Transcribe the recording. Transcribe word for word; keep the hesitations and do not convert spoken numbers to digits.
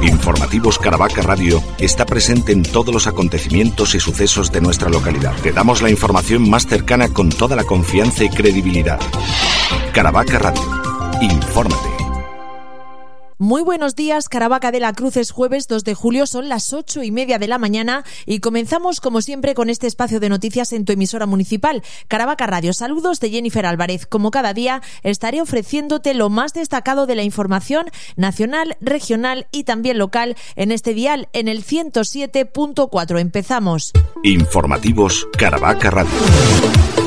Informativos Caravaca Radio está presente en todos los acontecimientos y sucesos de nuestra localidad. Te damos la información más cercana con toda la confianza y credibilidad. Caravaca Radio. Infórmate. Muy buenos días, Caravaca de la Cruz. Es jueves dos de julio, son las ocho y media de la mañana y comenzamos como siempre con este espacio de noticias en tu emisora municipal, Caravaca Radio. Saludos de Jennifer Álvarez. Como cada día estaré ofreciéndote lo más destacado de la información nacional, regional y también local en este dial en el ciento siete punto cuatro. Empezamos. Informativos Caravaca Radio.